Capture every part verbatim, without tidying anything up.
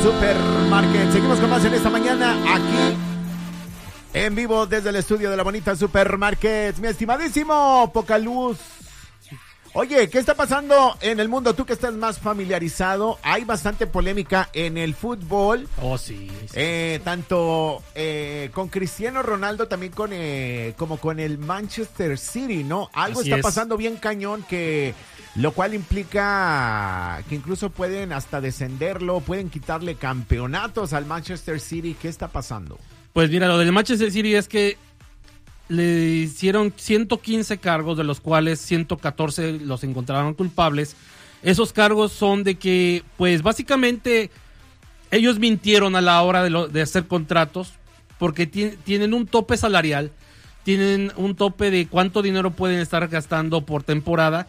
Supermarket. Seguimos con más en esta mañana aquí en vivo desde el estudio de la bonita Supermarket. Mi estimadísimo Pocaluz. Oye, ¿qué está pasando en el mundo? Tú que estás más familiarizado, hay bastante polémica en el fútbol. Oh, sí. sí. Eh, tanto eh, con Cristiano Ronaldo, también con eh, como con el Manchester City, ¿no? Algo Así está es. pasando bien cañón, que lo cual implica que incluso pueden hasta descenderlo, pueden quitarle campeonatos al Manchester City. ¿Qué está pasando? Pues mira, lo del Manchester City es que le hicieron ciento quince cargos, de los cuales ciento catorce los encontraron culpables. Esos cargos son de que, pues básicamente, ellos mintieron a la hora de, lo, de hacer contratos, porque ti- tienen un tope salarial, tienen un tope de cuánto dinero pueden estar gastando por temporada,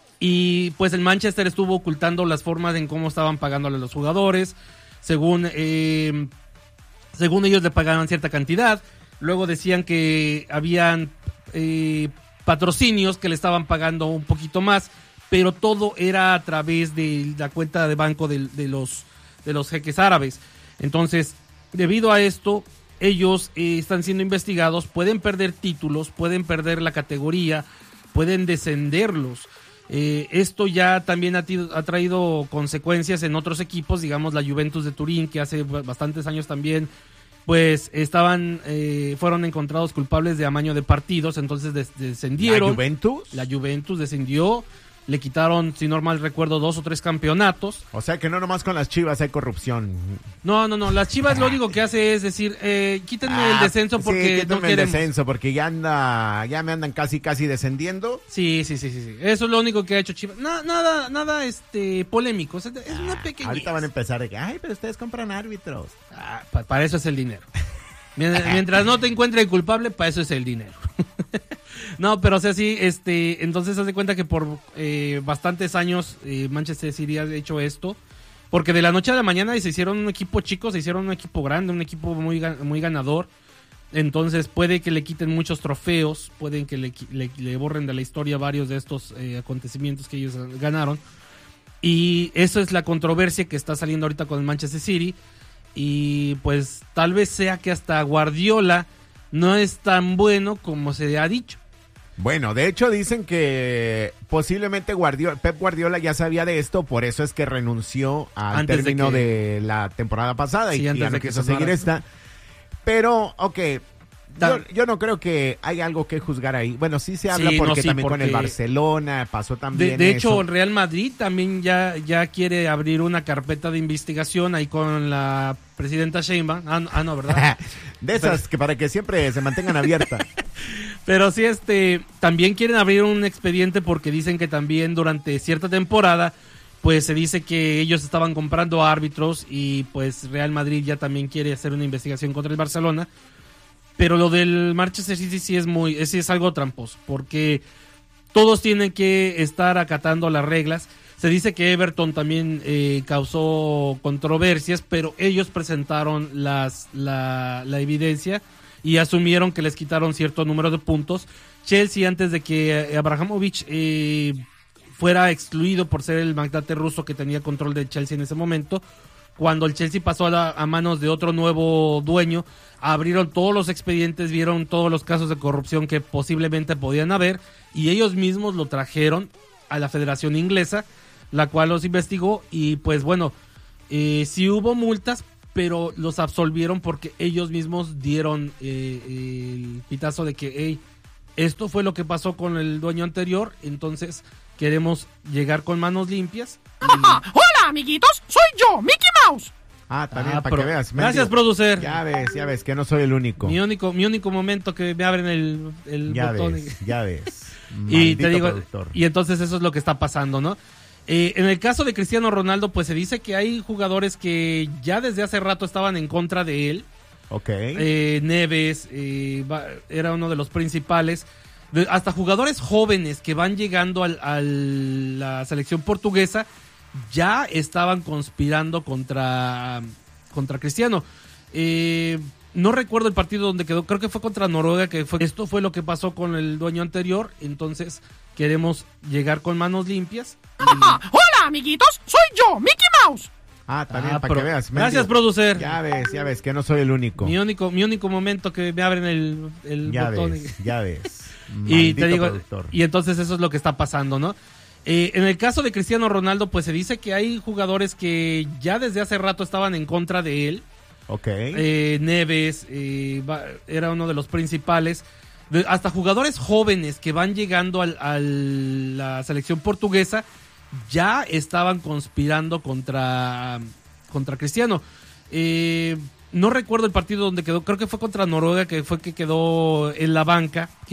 y pues el Manchester estuvo ocultando las formas en cómo estaban pagándole a los jugadores, según, eh, según ellos le pagaban cierta cantidad. Luego decían que habían eh, patrocinios que le estaban pagando un poquito más, pero todo era a través de la cuenta de banco de, de los de los jeques árabes. Entonces, debido a esto, ellos eh, están siendo investigados, pueden perder títulos, pueden perder la categoría, pueden descenderlos. Eh, esto ya también ha, tido, ha traído consecuencias en otros equipos, digamos la Juventus de Turín, que hace bastantes años también pues estaban, eh, fueron encontrados culpables de amaño de partidos, entonces des- descendieron. ¿La Juventus? La Juventus descendió, le quitaron, si no mal recuerdo, dos o tres campeonatos. O sea que no nomás con las Chivas hay corrupción. No, no, no, las Chivas lo único que hace es decir, eh, quítenme Ah, el descenso porque sí, no quítenme queremos. el descenso porque ya anda, ya me andan casi casi descendiendo. Sí, sí, sí, sí, sí. Eso es lo único que ha hecho Chivas. Na- nada, nada, este, polémico. Es, es una pequeña. Ahorita van a empezar de que, ay, pero ustedes compran árbitros. Ah, pa- para eso es el dinero. Mientras, mientras no te encuentre culpable, para eso es el dinero. No, pero o sea, sí, este, entonces haz de cuenta que por eh, bastantes años eh, Manchester City ha hecho esto, porque de la noche a la mañana se hicieron un equipo chico, se hicieron un equipo grande, un equipo muy, ga- muy ganador. Entonces puede que le quiten muchos trofeos, pueden que le, qui- le, le borren de la historia varios de estos eh, acontecimientos que ellos ganaron. Y eso es la controversia que está saliendo ahorita con el Manchester City. Y pues tal vez sea que hasta Guardiola no es tan bueno como se ha dicho. Bueno, de hecho dicen que posiblemente Guardiola, Pep Guardiola ya sabía de esto, por eso es que renunció al Antes de término que- de, la temporada pasada Sí, y antes ya no de que quiso sonara. seguir esta. Pero, ok, yo, Da- yo no creo que hay algo que juzgar ahí. Bueno, sí se habla Sí, no, porque sí, también con el porque- Barcelona pasó De, también de hecho, eso. el Real Madrid también ya, ya quiere abrir una carpeta de investigación ahí con la presidenta Sheinbaum. Ah, no, ah, no, ¿verdad? De esas que para que siempre se mantengan abiertas. Pero sí, este, también quieren abrir un expediente porque dicen que también durante cierta temporada, pues se dice que ellos estaban comprando árbitros y pues Real Madrid ya también quiere hacer una investigación contra el Barcelona. Pero lo del Manchester City sí es muy, sí es algo tramposo, porque todos tienen que estar acatando las reglas. Se dice que Everton también eh, causó controversias, pero ellos presentaron las, la, la evidencia y asumieron que les quitaron cierto número de puntos. Chelsea, antes de que eh, Abramovich eh, fuera excluido por ser el magnate ruso que tenía control de Chelsea en ese momento, cuando el Chelsea pasó a, la, a manos de otro nuevo dueño, abrieron todos los expedientes, vieron todos los casos de corrupción que posiblemente podían haber y ellos mismos lo trajeron a la Federación Inglesa, la cual los investigó y pues bueno, eh, sí hubo multas, pero los absolvieron porque ellos mismos dieron eh, el pitazo de que hey, esto fue lo que pasó con el dueño anterior, entonces queremos llegar con manos limpias. Y... Hola, amiguitos, soy yo, Mickey Mouse. Ah, también Ah, para pro- que veas. Gracias, mendigo. producer. Ya ves, ya ves que no soy el único. Mi único, mi único momento que me abren el, el Ya botón. ves, ya ves. Y te Maldito digo, productor. y entonces eso es lo que está pasando, ¿no? Eh, en el caso de Cristiano Ronaldo, pues se dice que hay jugadores que ya desde hace rato estaban en contra de él. Ok. Eh, Neves eh, va- era uno de los principales. De- hasta jugadores jóvenes que van llegando al- a la selección portuguesa ya estaban conspirando contra, contra Cristiano. Eh, no recuerdo el partido donde quedó, creo que fue contra Noruega, que fue, esto fue lo que pasó con el dueño anterior, entonces queremos llegar con manos limpias. Y- Hola, amiguitos, soy yo, Mickey Mouse. Ah, también, Ah, para pro- que veas. Gracias, mendigo. producer. Ya ves, ya ves, que no soy el único. Mi único, mi único momento que me abren el, el Ya botón. ves, ya ves. Y te Maldito digo, productor. y entonces eso es lo que está pasando, ¿no? Eh, en el caso de Cristiano Ronaldo, pues se dice que hay jugadores que ya desde hace rato estaban en contra de él. Ok. Eh, Neves eh, va- era uno de los principales. De- hasta jugadores jóvenes que van llegando al- a la selección portuguesa ya estaban conspirando contra, contra Cristiano. Eh, no recuerdo el partido donde quedó, creo que fue contra Noruega, que fue que quedó en la banca.